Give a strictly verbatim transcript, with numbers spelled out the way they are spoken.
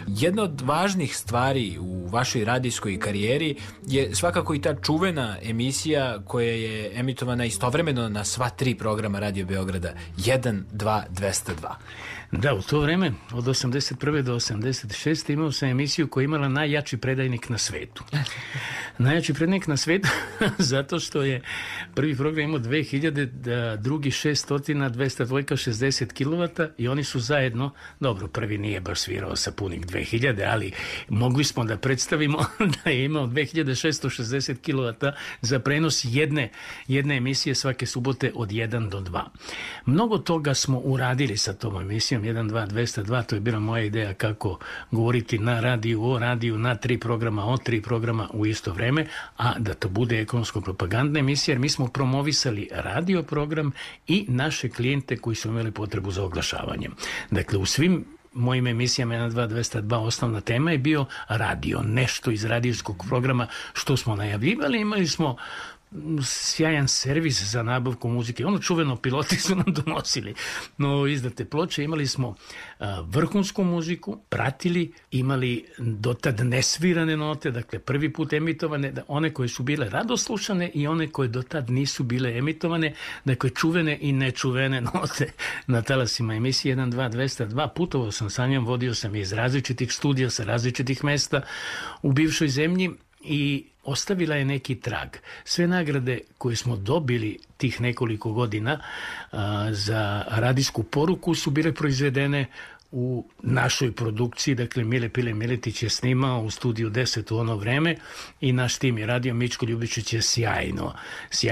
Jedna od važnih stvari u vašoj radijskoj karijeri je svakako i ta čuvena emisija koja je emitovana istovremeno na sva tri programa Radio Beograda, jedan, dva, dvesta dva. Da, u to vreme, od osamdeset prve do osamdeset šeste imao sam emisiju koja je imala najjači predajnik na svetu. Najjači predajnik na svetu zato što je prvi program imao dve hiljade, drugi šessto, dvesta dva šezdeset kilovata i oni su zajedno, dobro, prvi nije baš svirao sa punih dve hiljade, ali mogli smo da predstavimo da je imao dve hiljade šesto šezdeset kilovata za prenos jedne, jedne emisije svake subote od jedan do dva. Mnogo toga smo uradili sa tom emisijom jedan, dva, dvesta dva, to je bila moja ideja kako govoriti na radiju, o radiju, na tri programa, o tri programa u isto vreme, a da to bude ekonomsko-propagandna emisija, jer mi smo promovisali radio program i naše klijente koji su imali potrebu za oglašavanjem. Dakle, u svim mojim emisijama jedan, dva, dvesta dva osnovna tema je bio radio, nešto iz radijskog programa što smo najavljivali. Imali smo sjajan servis za nabavku muzike. Ono čuveno piloti su nam donosili. No, izdate ploče, imali smo a, vrhunsku muziku, pratili, imali dotad nesvirane note, dakle prvi put emitovane, da one koje su bile radoslušane i one koje dotad nisu bile emitovane, dakle čuvene i nečuvene note na talasima emisije jedan, dva, dvesta dva. Putovao sam sa njom, vodio sam iz različitih studija, sa različitih mesta u bivšoj zemlji i ostavila je neki trag. Sve nagrade koje smo dobili tih nekoliko godina a, za radijsku poruku su bile proizvedene u našoj produkciji. Dakle, Mile Pile Miletić je snimao u studiju deset u ono vreme i naš tim je radio. Mičko Ljubičić je sjajno, sjajno